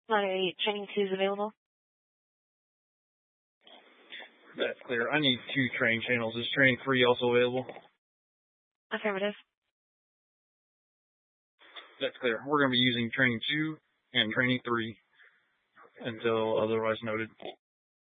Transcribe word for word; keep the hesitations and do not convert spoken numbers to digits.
My training two is available. That's clear. I need two train channels. Is training three also available? Affirmative. That's clear. We're going to be using training two and training three until otherwise noted.